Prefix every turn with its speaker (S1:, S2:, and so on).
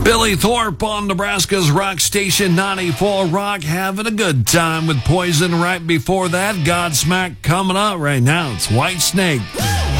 S1: Billy Thorpe on Nebraska's rock station 94 Rock, having a good time with Poison. Right before that, Godsmack coming up right now. It's Whitesnake.